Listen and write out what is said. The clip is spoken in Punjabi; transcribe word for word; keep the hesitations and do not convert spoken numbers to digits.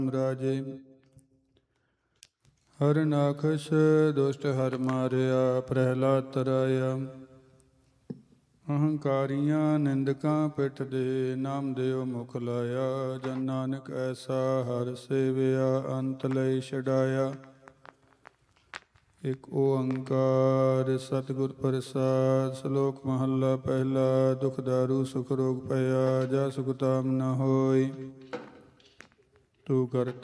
ਰਾਜੇ। ਹਰਨਾਖਸ਼ ਦੁਸ਼ਟ ਹਰ ਮਾਰਿਆ, ਪ੍ਰਹਿਲਾਦ ਤਰਾਇਆ। ਅਹੰਕਾਰੀਆਂ ਨਿੰਦਕਾਂ ਪਿੱਠ ਦੇ, ਨਾਮ ਦਿਓ ਮੁਖ ਲਾਇਆ। ਜਨ ਨਾਨਕ ਐਸਾ ਹਰ ਸੇਵਿਆ, ਅੰਤ ਲਈ ਛਡਾਇਆ। ਇਕ ਓੰਕਾਰ ਸਤਿਗੁਰ ਪ੍ਰਸਾਦ। ਸ਼ਲੋਕ ਮਹੱਲਾ ਪਹਿਲਾ। ਦੁਖ ਦਾਰੂ ਸੁਖ ਰੋਗ ਭਇਆ, ਜਾ ਸੁਖ ਤਾਮ ਨ ਹੋਇ। ਤੂੰ ਕਰਤਾ